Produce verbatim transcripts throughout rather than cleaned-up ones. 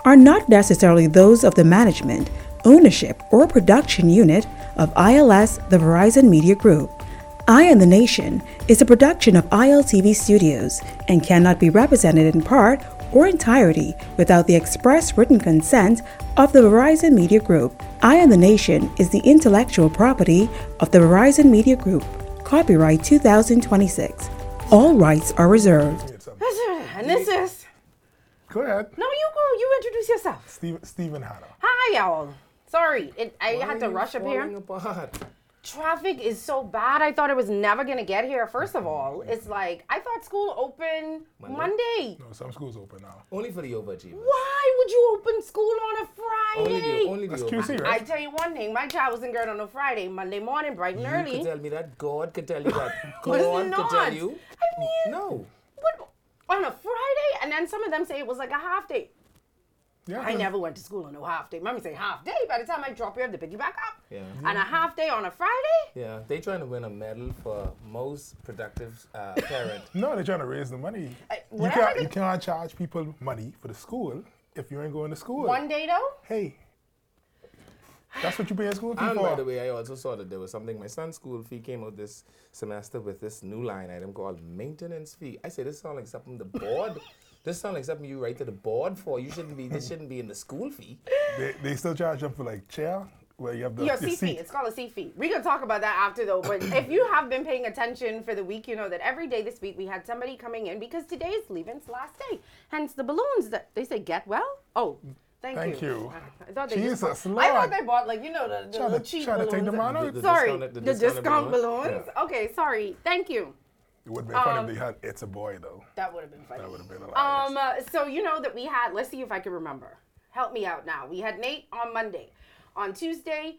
are not necessarily those of the management, ownership, or production unit of I L S, the Verizon Media Group. Eye on the Nation is a production of I L T V Studios and cannot be represented in part or entirety without the express written consent of the Verizon Media Group. Eye on the Nation is the intellectual property of the Verizon Media Group. Copyright two thousand twenty-six. All rights are reserved. And this is... Go ahead. No, you go. You introduce yourself. Steve, Stephen Hanna. Hi, y'all. Sorry, it, I Why had to are you rush up here. falling apart? Traffic is so bad. I thought I was never going to get here. First of all, it's like, I thought school opened Monday. Monday. No, some schools open now. Only for the overachievers. Why would you open school on a Friday? Only the, only the That's Q C, overachievers. right? I tell you one thing, my child was in girl on a Friday, Monday morning, bright and You early. could tell me that. God could tell you that. But it's God could not. tell you. I mean, No. what, on a Friday? And then some of them say it was like a half day. Yeah, I never went to school on a half day. Mommy say half day. By the time I drop you, I have to pick you back up. Yeah. And a half day on a Friday? Yeah. They trying to win a medal for most productive uh, parent. No, they're trying to raise the money. Uh, You whatever can't, the- you can't charge people money for the school if you ain't going to school. One day though? Hey, that's what you pay in school fee And by the for. way, I also saw that there was something. My son's school fee came out this semester with this new line item called maintenance fee. I say this sounds like something the board. This sounds like something you write to the board for. You shouldn't be. This shouldn't be in the school fee. They, they still charge them for like chair where you have the Your your C fee. seat. It's called a C fee. We're going to talk about that after though. But if you have been paying attention for the week, you know that every day this week we had somebody coming in because today is Leaving's last day. Hence the balloons that they say get well. Oh, thank, Thank you. you. I thought they Jesus, just bought, Lord. I thought they bought like, you know, the, the Try to- little cheap try to balloons. take them out. The- the Sorry, discounted- the, the discounted discount balloons? balloons. Okay, sorry. Thank you. It would have been funny Um, if they had It's a Boy, though. That would have been funny. That would have been hilarious. Um, uh, so you know that we had, let's see if I can remember. Help me out now. We had Nate on Monday. On Tuesday,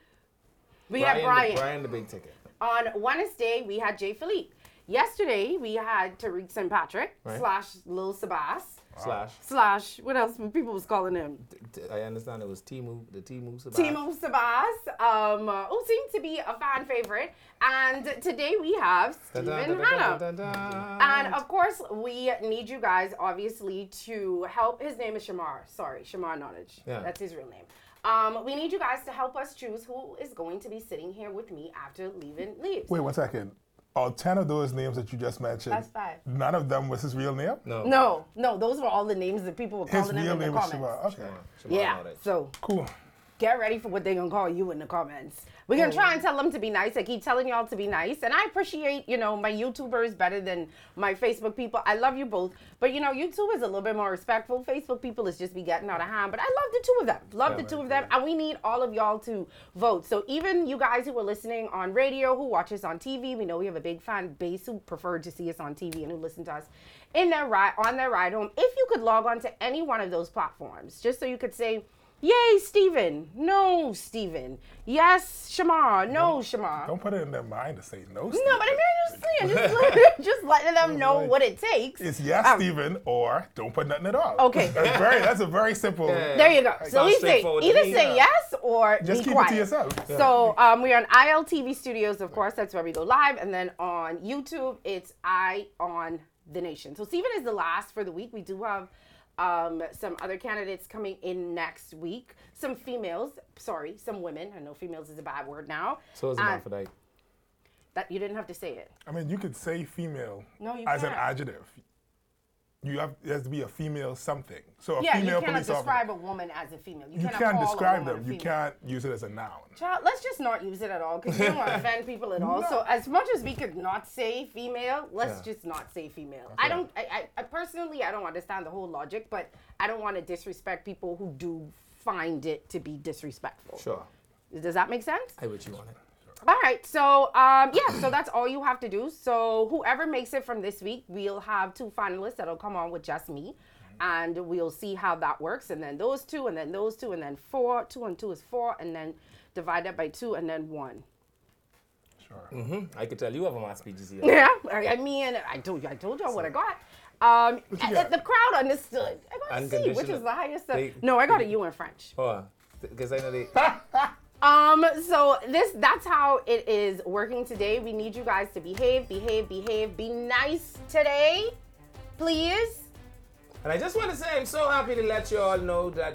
we had Brian. The, Brian the big ticket. On Wednesday, we had Jay Philippe. Yesterday, we had Tariq Saint Patrick Right. slash Lil Sabas Slash. slash, what else people was calling him? T- I understand it was Timu, the Timu Sabah. Timo Sabas, um, uh, who seemed to be a fan favorite. And today we have Dun, Stephen dun, dun, Hanna. dun, dun, dun. And of course, we need you guys, obviously, to help. His name is Shamar. Sorry, Shamar Knowledge. Yeah. That's his real name. Um, we need you guys to help us choose who is going to be sitting here with me after Leaving leaves. Wait one second. All ten of those names that you just mentioned, That's five. none of them was his real name? No. No, no, those were all the names that people were His calling him real in the name was comments. Shiva. Okay. Shimon Yeah, Knowledge. so Cool. get ready for what they're gonna call you in the comments. We're gonna try and tell them to be nice. I keep telling y'all to be nice, and I appreciate, you know, my YouTubers better than my Facebook people. I love you both, but you know, YouTube is a little bit more respectful. Facebook people is just be getting out of hand, but I love the two of them. Love Yeah, the two man. of them, and we need all of y'all to vote. So even you guys who are listening on radio, who watch us on T V, we know we have a big fan base who prefer to see us on T V and who listen to us in their ride on their ride home. If you could log on to any one of those platforms, just so you could say, yay, Steven. No, Steven. Yes, Shamar. No, Shamar. Don't put it in their mind to say no, No, Stephen. but I mean, I'm just saying, just, let- just letting them know what it takes. It's yes, Um, Stephen, or don't put nothing at all. Okay. That's very. That's a very simple. Yeah. There you go. So Sounds we say straightforward to either me. say yes or Just be keep quiet. it to yourself. So um, we're on I L T V Studios, of course. That's where we go live, and then on YouTube, it's Eye on the Nation. So Stephen is the last for the week. We do have um, some other candidates coming in next week. Some females, sorry, some women. I know females is a bad word now. So is Uh, hermaphrodite. That you didn't have to say it. I mean, you could say female No, you as an can't. adjective. You have it has to be a female something. So a Yeah, you female cannot police describe officer. a woman as a female. You, You cannot can't call a describe woman them. a You female. can't use it as a noun. Child, let's just not use it at all because we don't want to offend people at all. So as much as we could not say female, let's Yeah. just not say female. I don't. I, I, I personally, I don't understand the whole logic, but I don't want to disrespect people who do find it to be disrespectful. Sure. Does that make sense? I would you on it. All right. So um, yeah. So that's all you have to do. So whoever makes it from this week, we'll have two finalists that'll come on with just me. And we'll see how that works. And then those two, and then those two, and then four. Two and two is four, and then divide that by two, and then one. Sure. Mm-hmm. I could tell you have a mass P G C. Yeah, I I mean, I told you, I told y'all what I got. Um, you the, got? the crowd understood. I got a C, which Unconditional. is the highest. Of, They- no, I got a U in French. Oh, because I know they. Um, so this, that's how it is working today. We need you guys to behave, behave, behave, be nice today, please. And I just want to say I'm so happy to let you all know that